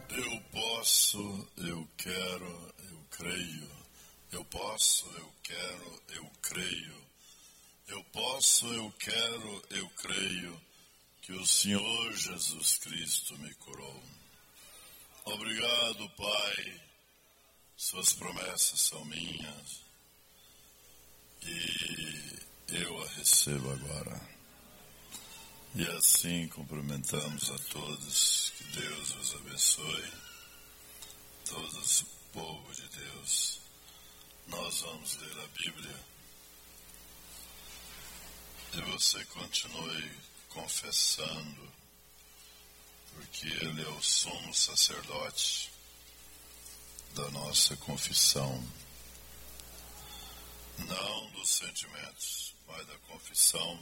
Eu posso, eu quero, eu creio. Eu posso, eu quero, eu creio. Eu posso, eu quero, eu creio que o Senhor Jesus Cristo me curou. Obrigado, Pai. Suas promessas são minhas e eu a recebo agora. E assim cumprimentamos a todos, que Deus os abençoe, todo o povo de Deus. Nós vamos ler a Bíblia e você continue confessando, porque Ele é o sumo sacerdote da nossa confissão, não dos sentimentos, mas da confissão.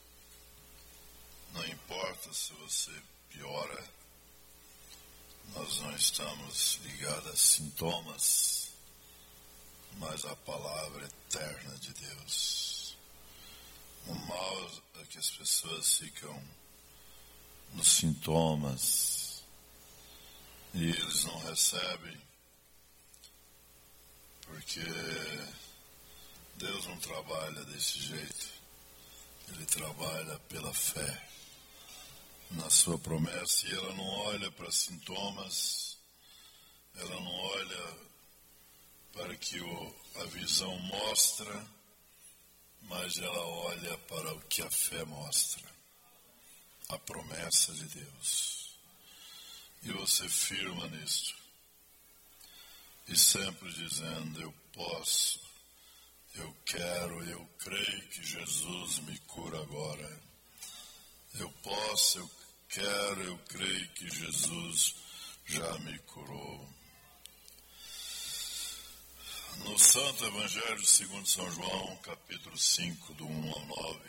Não importa se você piora, nós não estamos ligados a sintomas, mas a palavra eterna de Deus. O mal é que as pessoas ficam nos sintomas e eles não recebem, porque Deus não trabalha desse jeito. Ele trabalha pela fé na sua promessa, e ela não olha para sintomas, ela não olha para que a visão mostra, mas ela olha para o que a fé mostra, a promessa de Deus. E você firma nisto, e sempre dizendo: eu posso, eu quero, eu creio que Jesus me cura agora. Eu posso, eu quero, eu creio que Jesus já me curou. No Santo Evangelho segundo São João, capítulo 5, do 1 ao 9.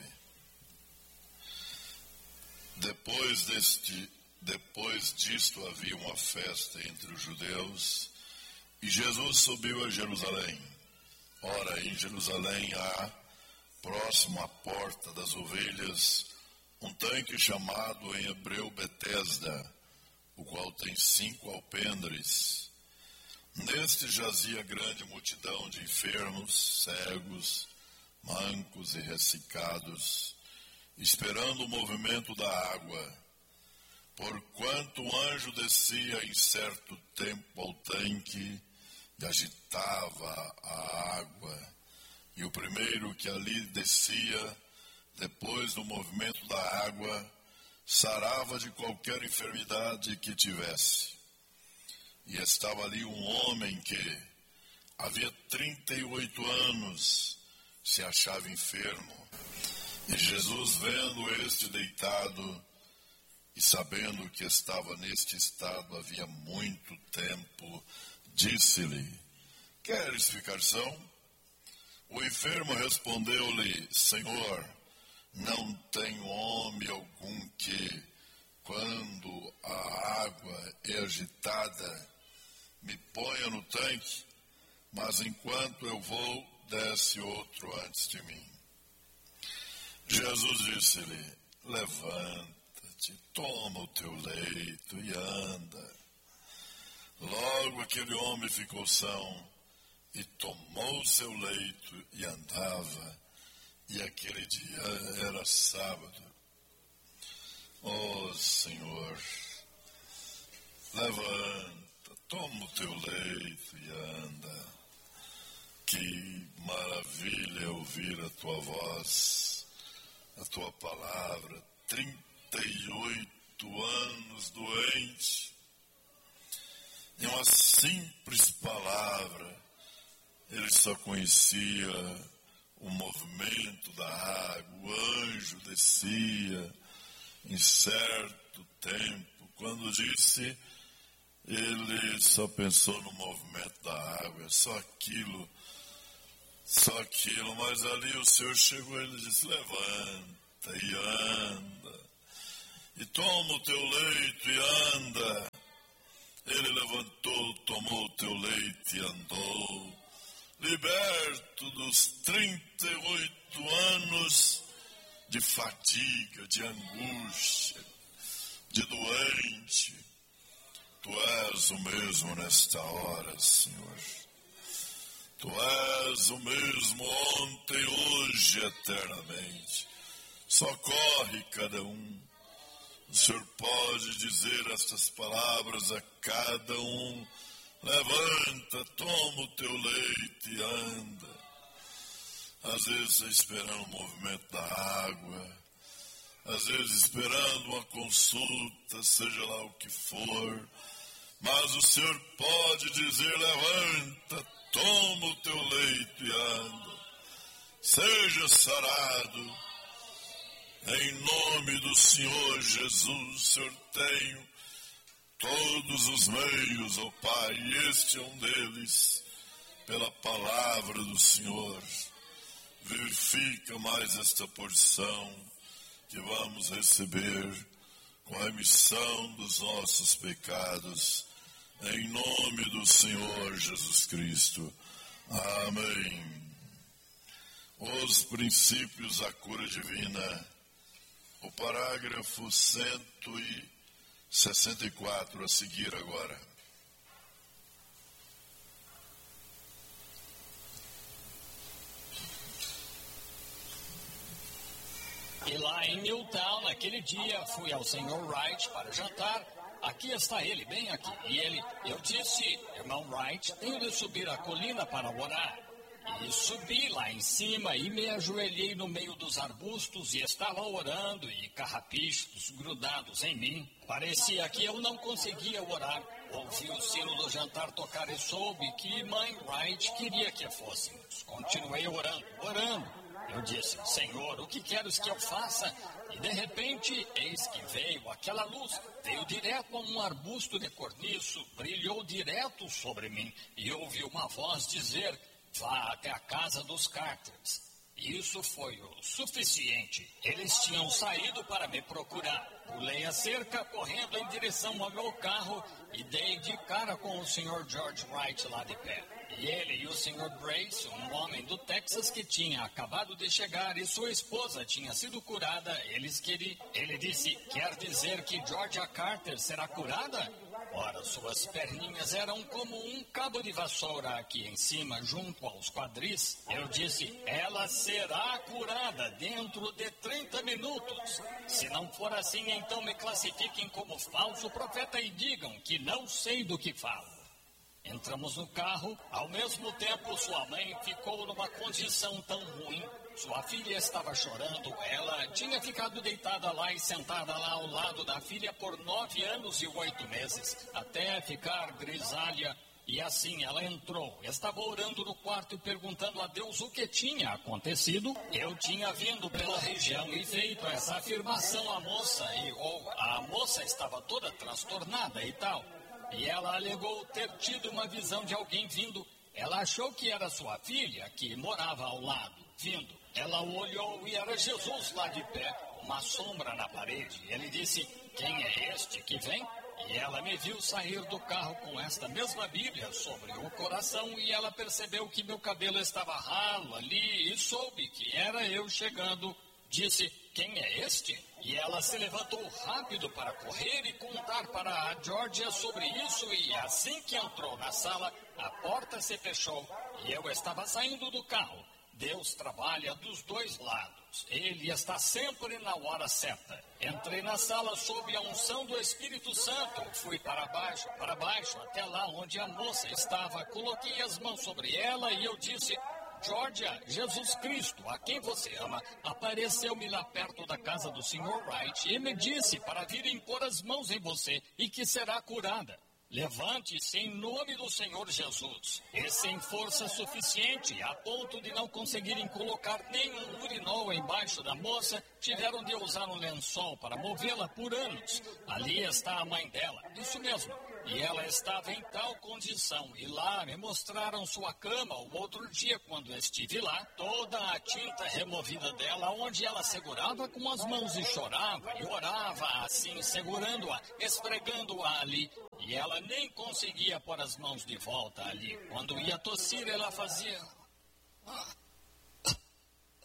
Depois disto havia uma festa entre os judeus, e Jesus subiu a Jerusalém. Ora, em Jerusalém há, próximo à porta das ovelhas, um tanque chamado em hebreu Betesda, o qual tem 5 alpendres. Neste jazia grande multidão de enfermos, cegos, mancos e ressecados, esperando o movimento da água. Porquanto um anjo descia em certo tempo ao tanque e agitava a água, e o primeiro que ali descia, depois do movimento da água, sarava de qualquer enfermidade que tivesse. E estava ali um homem que havia 38 anos se achava enfermo. E Jesus, vendo este deitado e sabendo que estava neste estado havia muito tempo, disse-lhe: queres ficar são? O enfermo respondeu-lhe: Senhor, não tenho homem algum que, quando a água é agitada, me ponha no tanque, mas enquanto eu vou, desce outro antes de mim. Jesus disse-lhe: levanta-te, toma o teu leito e anda. Logo aquele homem ficou são e tomou o seu leito e andava. E aquele dia era sábado. Oh, Senhor, levanta, toma o teu leito e anda. Que maravilha ouvir a tua voz, a tua palavra. 38 anos doente, e uma simples palavra, ele só conhecia o movimento da água, o anjo descia em certo tempo. Quando disse, ele só pensou no movimento da água, só aquilo, mas ali o Senhor chegou e ele disse: levanta e anda, e toma o teu leito e anda. Ele levantou, tomou o teu leito e andou, liberto dos 38 anos de fadiga, de angústia, de doente. Tu és és o mesmo nesta hora, Senhor. Tu és o mesmo ontem, hoje, eternamente. Socorre cada um. O Senhor pode dizer estas palavras a cada um. Levanta, toma o teu leite e anda. Às vezes esperando o movimento da água. Às vezes esperando uma consulta, seja lá o que for. Mas o Senhor pode dizer, levanta, toma o teu leito e anda. Seja sarado. Em nome do Senhor Jesus, Senhor, tenho todos os meios, ó Pai, e este é um deles, pela palavra do Senhor. Verifica mais esta porção que vamos receber com a remissão dos nossos pecados, em nome do Senhor Jesus Cristo. Amém. Os princípios da cura divina. O parágrafo 164 a seguir agora. E lá em Newtown, naquele dia, fui ao Sr. Wright para jantar. Aqui está ele, bem aqui. E eu disse, irmão Wright, tenho de subir a colina para orar. E subi lá em cima e me ajoelhei no meio dos arbustos e estava orando e carrapichos grudados em mim. Parecia que eu não conseguia orar. Ouvi o sino do jantar tocar e soube que mãe Wright queria que fôssemos. Continuei orando. Eu disse, Senhor, o que queres que eu faça? E de repente, eis que veio aquela luz. Veio direto a um arbusto de corniço, brilhou direto sobre mim. E ouvi uma voz dizer, vá até a casa dos Carters. Isso foi o suficiente. Eles tinham saído para me procurar. Pulei a cerca, correndo em direção ao meu carro e dei de cara com o Sr. George Wright lá de pé. E ele e o Sr. Brace, um homem do Texas que tinha acabado de chegar e sua esposa tinha sido curada, ele disse, quer dizer que Georgia Carter será curada? Ora, suas perninhas eram como um cabo de vassoura aqui em cima, junto aos quadris. Eu disse, ela será curada dentro de 30 minutos. Se não for assim, então me classifiquem como falso profeta e digam que não sei do que falo. Entramos no carro, ao mesmo tempo sua mãe ficou numa condição tão ruim. Sua filha estava chorando, ela tinha ficado deitada lá e sentada lá ao lado da filha por 9 anos e 8 meses, até ficar grisalha. E assim ela entrou, estava orando no quarto e perguntando a Deus o que tinha acontecido. Eu tinha vindo pela região e feito essa afirmação à moça, a moça estava toda transtornada e tal. E ela alegou ter tido uma visão de alguém vindo. Ela achou que era sua filha, que morava ao lado, vindo. Ela olhou e era Jesus lá de pé, uma sombra na parede. Ele disse, quem é este que vem? E ela me viu sair do carro com esta mesma Bíblia sobre o coração e ela percebeu que meu cabelo estava ralo ali e soube que era eu chegando. Disse, quem é este? E ela se levantou rápido para correr e contar para a Georgia sobre isso e assim que entrou na sala, a porta se fechou e eu estava saindo do carro. Deus trabalha dos dois lados. Ele está sempre na hora certa. Entrei na sala sob a unção do Espírito Santo. Fui para baixo, até lá onde a moça estava. Coloquei as mãos sobre ela e eu disse, Georgia, Jesus Cristo, a quem você ama, apareceu-me lá perto da casa do Sr. Wright e me disse para vir impor as mãos em você e que será curada. Levante-se em nome do Senhor Jesus. E sem força suficiente, a ponto de não conseguirem colocar nenhum urinol embaixo da moça, tiveram de usar um lençol para movê-la por anos. Ali está a mãe dela, isso mesmo. E ela estava em tal condição. E lá me mostraram sua cama o outro dia, quando estive lá, toda a tinta removida dela, onde ela segurava com as mãos e chorava, e orava assim, segurando-a, esfregando-a ali. E ela nem conseguia pôr as mãos de volta ali. Quando ia tossir, ela fazia...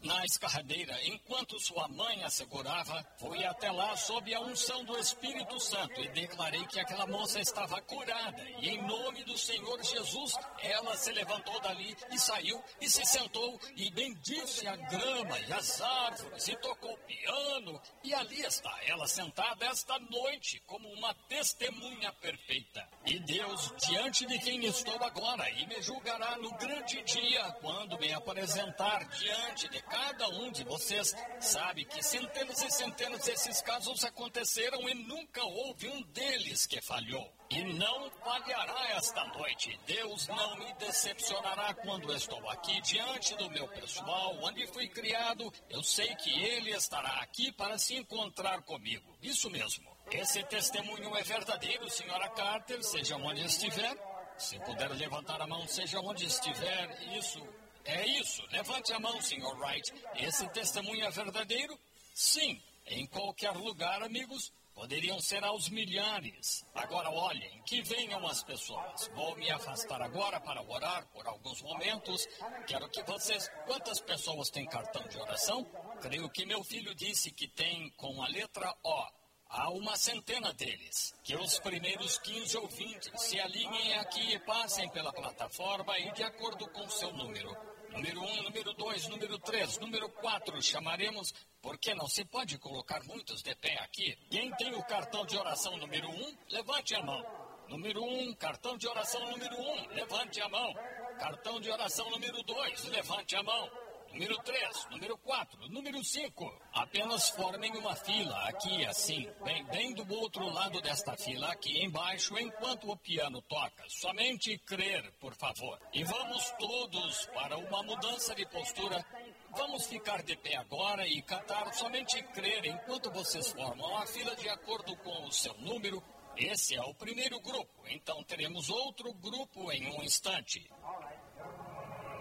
na escarradeira, enquanto sua mãe a segurava, fui até lá sob a unção do Espírito Santo e declarei que aquela moça estava curada. E em nome do Senhor Jesus, ela se levantou dali e saiu e se sentou e bendisse a grama e as árvores e tocou piano. E ali está ela sentada esta noite como uma testemunha perfeita. E Deus, diante de quem estou agora, e me julgará no grande dia, quando me apresentar diante de cada um de vocês, sabe que centenas e centenas desses casos aconteceram e nunca houve um deles que falhou. E não falhará esta noite. Deus não me decepcionará quando estou aqui diante do meu pessoal, onde fui criado. Eu sei que Ele estará aqui para se encontrar comigo. Isso mesmo. Esse testemunho é verdadeiro, senhora Carter, seja onde estiver. Se puder levantar a mão, seja onde estiver, isso. É isso. Levante a mão, Sr. Wright. Esse testemunho é verdadeiro? Sim. Em qualquer lugar, amigos, poderiam ser aos milhares. Agora olhem, que venham as pessoas. Vou me afastar agora para orar por alguns momentos. Quero que vocês... Quantas pessoas têm cartão de oração? Creio que meu filho disse que tem com a letra O. Há uma centena deles. Que os primeiros 15 ou 20 se alinhem aqui e passem pela plataforma e de acordo com seu número. Número 1, número 2, número 3, número 4, chamaremos, porque não se pode colocar muitos de pé aqui. Quem tem o cartão de oração número 1, levante a mão. Número 1, cartão de oração número 1, levante a mão. Cartão de oração número 2, levante a mão. Número 3, número 4, número 5. Apenas formem uma fila aqui assim, bem do outro lado desta fila aqui embaixo, enquanto o piano toca. Somente crer, por favor. E vamos todos para uma mudança de postura. Vamos ficar de pé agora e cantar somente crer enquanto vocês formam a fila de acordo com o seu número. Esse é o primeiro grupo, então teremos outro grupo em um instante.